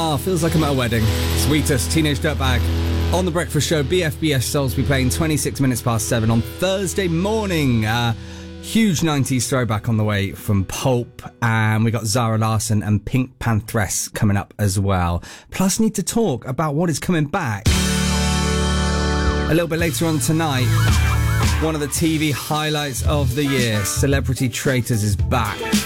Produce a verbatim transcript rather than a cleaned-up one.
Ah, feels like I'm at a wedding. Sweetest, Teenage Dirtbag. On The Breakfast Show, B F B S Soulsby playing twenty-six minutes past seven on Thursday morning. Uh, huge nineties throwback on the way from Pulp. And we got Zara Larsson and Pink Pantheress coming up as well. Plus, need to talk about what is coming back. A little bit later on tonight, one of the T V highlights of the year, Celebrity Traitors, is back.